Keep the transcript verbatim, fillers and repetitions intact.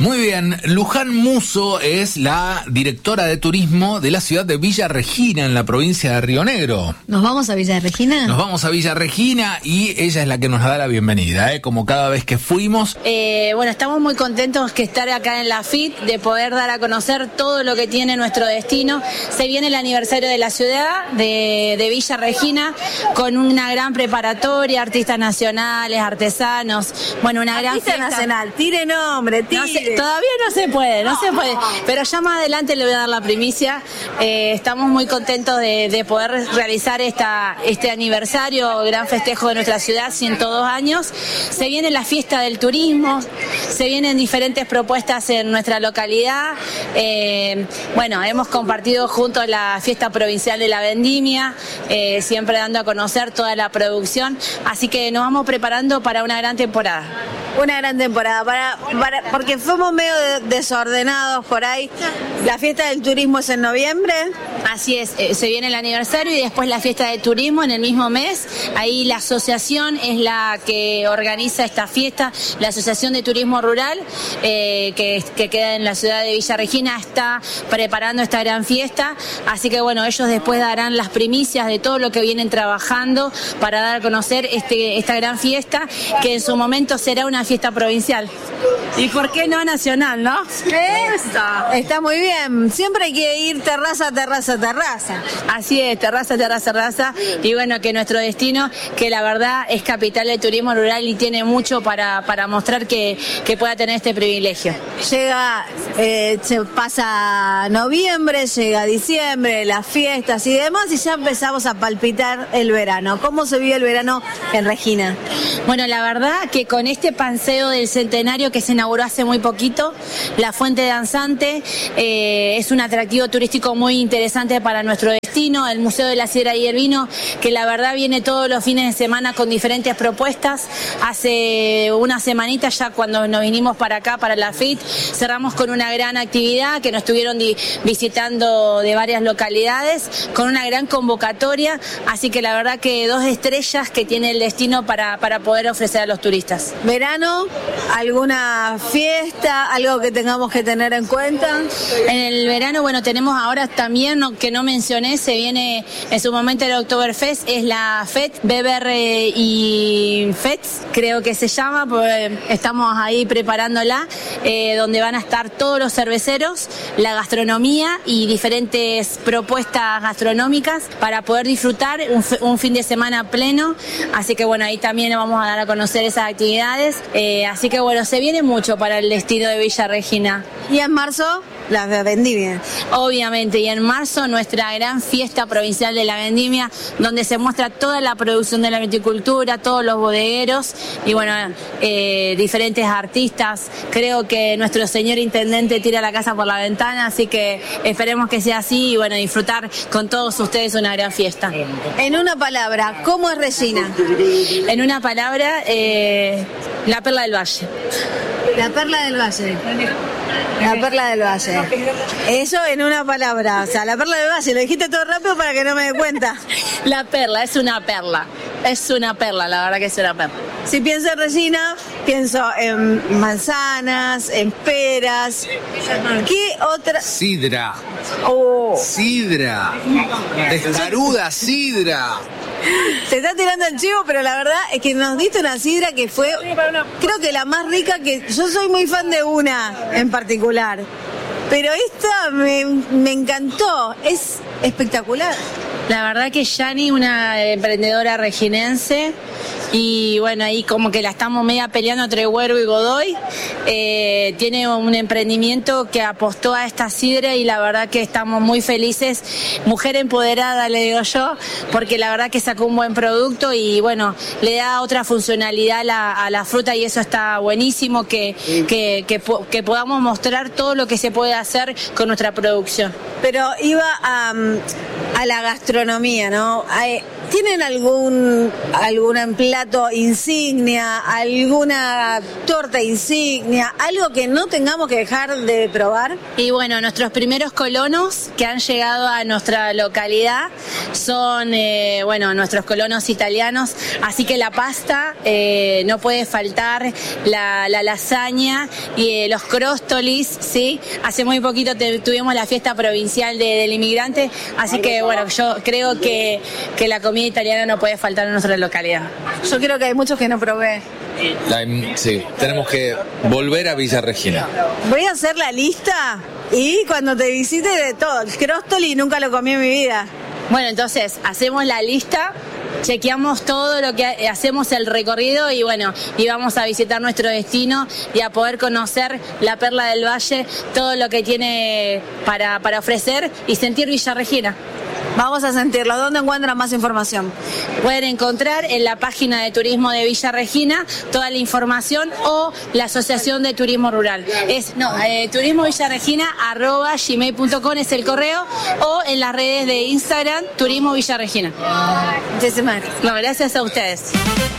Muy bien, Luján Musso es la directora de turismo de la ciudad de Villa Regina, en la provincia de Río Negro. ¿Nos vamos a Villa Regina? Nos vamos a Villa Regina y ella es la que nos da la bienvenida, ¿eh? Como cada vez que fuimos. Eh, bueno, estamos muy contentos que estar acá en la F I T, de poder dar a conocer todo lo que tiene nuestro destino. Se viene el aniversario de la ciudad, de, de Villa Regina, con una gran preparatoria, artistas nacionales, artesanos, bueno, una gran Artista fiesta nacional, tire nombre, tire. No se, todavía no se puede, no se puede, pero ya más adelante le voy a dar la primicia. Eh, estamos muy contentos de, de poder realizar esta, este aniversario, gran festejo de nuestra ciudad, ciento dos años. Se viene la fiesta del turismo, se vienen diferentes propuestas en nuestra localidad. Eh, bueno, hemos compartido juntos la fiesta provincial de la vendimia, eh, siempre dando a conocer toda la producción, así que nos vamos preparando para una gran temporada. Una gran temporada, para, para, porque fuimos medio desordenados por ahí. La fiesta del turismo es en noviembre. Así es, eh, se viene el aniversario y después la fiesta de turismo en el mismo mes. Ahí la asociación es la que organiza esta fiesta, la Asociación de Turismo Rural, eh, que, que queda en la ciudad de Villa Regina, está preparando esta gran fiesta. Así que bueno, ellos después darán las primicias de todo lo que vienen trabajando para dar a conocer este, esta gran fiesta, que en su momento será una fiesta provincial. ¿Y por qué no nacional, no? Está. Está muy bien. Siempre hay que ir terraza, terraza, terraza. Así es, terraza, terraza, terraza. Y bueno, que nuestro destino, que la verdad es capital de turismo rural y tiene mucho para, para mostrar que, que pueda tener este privilegio. Llega, eh, se pasa noviembre, llega diciembre, las fiestas y demás, y ya empezamos a palpitar el verano. ¿Cómo se vive el verano en Regina? Bueno, la verdad que con este paseo del centenario que se inauguró hace muy poquito, la Fuente Danzante, eh, es un atractivo turístico muy interesante para nuestro destino, el Museo de la Sidra y el Vino, que la verdad viene todos los fines de semana con diferentes propuestas. Hace una semanita ya, cuando nos vinimos para acá, para la F I T, cerramos con una gran actividad que nos estuvieron visitando de varias localidades, con una gran convocatoria, así que la verdad que dos estrellas que tiene el destino para, para poder ofrecer a los turistas. ¿Verano? ¿Alguna fiesta? ¿Algo que tengamos que tener en cuenta? En el verano, bueno, tenemos ahora también, no, que no mencioné, se viene en su momento el Oktoberfest, es la F E T, Beber y F E T, creo que se llama, porque estamos ahí preparándola, eh, donde van a estar todos los cerveceros, la gastronomía y diferentes propuestas gastronómicas para poder disfrutar un, un fin de semana pleno, así que bueno, ahí también vamos a dar a conocer esas actividades, eh, así que bueno, se viene mucho para el destino de Villa Regina. ¿Y en marzo? La vendimia. Obviamente, y en marzo nuestra gran fiesta provincial de la vendimia, donde se muestra toda la producción de la viticultura, todos los bodegueros y bueno, eh, diferentes artistas. Creo que nuestro señor intendente tira la casa por la ventana, así que esperemos que sea así y bueno, disfrutar con todos ustedes una gran fiesta. En una palabra, ¿cómo es Regina? En una palabra, eh, la perla del valle. La perla del valle. La perla del valle. Eso en una palabra. O sea, la perla del valle. Lo dijiste todo rápido para que no me dé cuenta. La perla, es una perla. Es una perla, la verdad que es una perla. Si pienso en Regina, pienso en manzanas, en peras. ¿Qué otra? Sidra. Oh. Sidra. Testaruda sidra. Se está tirando el chivo, pero la verdad es que nos diste una sidra que fue, creo que la más rica, que yo soy muy fan de una en particular. Pero esta me, me encantó, es espectacular. La verdad que Yani, una emprendedora reginense, y bueno, ahí como que la estamos media peleando entre Huergo y Godoy, eh, tiene un emprendimiento que apostó a esta sidra y la verdad que estamos muy felices. Mujer empoderada, le digo yo, porque la verdad que sacó un buen producto y bueno, le da otra funcionalidad a la, a la fruta y eso está buenísimo, que, que, que, que podamos mostrar todo lo que se puede hacer con nuestra producción. Pero iba a... a la gastronomía, ¿no? ¿Tienen algún algún plato insignia, alguna torta insignia, algo que no tengamos que dejar de probar? Y bueno, nuestros primeros colonos que han llegado a nuestra localidad son, eh, bueno, nuestros colonos italianos, así que la pasta eh, no puede faltar, la, la lasaña y eh, los cróstolis, ¿sí? Hace muy poquito te, tuvimos la fiesta provincial de, del inmigrante, así que bueno, yo creo que, que la comida italiana no puede faltar en nuestra localidad. Yo creo que hay muchos que no probé. La, sí, tenemos que volver a Villa Regina. Voy a hacer la lista y cuando te visite de todo. El cróstoli nunca lo comí en mi vida. Bueno, entonces hacemos la lista, chequeamos todo lo que hacemos, el recorrido y bueno, y vamos a visitar nuestro destino y a poder conocer la Perla del Valle, todo lo que tiene para, para ofrecer y sentir Villa Regina. Vamos a sentirlo. ¿Dónde encuentran más información? Pueden encontrar en la página de turismo de Villa Regina toda la información o la Asociación de Turismo Rural. Es no, eh, turismo villa regina arroba gmail punto com es el correo, o en las redes de Instagram Turismo Villa Regina. Muchísimas gracias. No, gracias a ustedes.